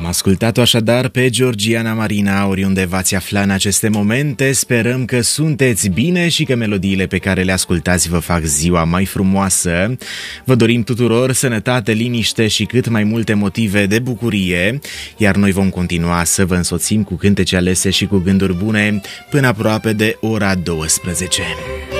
ascultat-o așadar pe Georgiana Marina, oriunde v-ați afla în aceste momente. Sperăm că sunteți bine și că melodiile pe care le ascultați vă fac ziua mai frumoasă. Vă dorim tuturor sănătate, liniște și cât mai multe motive de bucurie, iar noi vom continua să vă însoțim cu cântece alese și cu gânduri bune până aproape de ora 12.